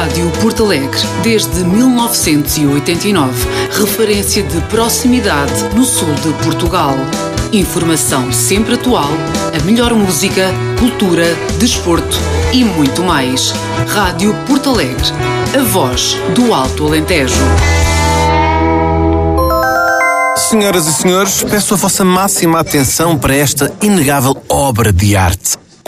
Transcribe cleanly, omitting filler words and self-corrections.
Rádio Porto Alegre, desde 1989, referência de proximidade no sul de Portugal. Informação sempre atual, a melhor música, cultura, desporto e muito mais. Rádio Porto Alegre, a voz do Alto Alentejo. Senhoras e senhores, peço a vossa máxima atenção para esta inegável obra de arte.